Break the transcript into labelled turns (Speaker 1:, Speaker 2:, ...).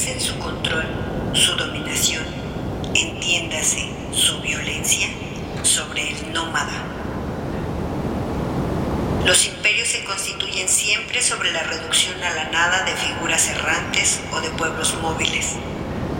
Speaker 1: ejercen su control, su dominación, entiéndase, su violencia, sobre el nómada. Los imperios se constituyen siempre sobre la reducción a la nada de figuras errantes o de pueblos móviles.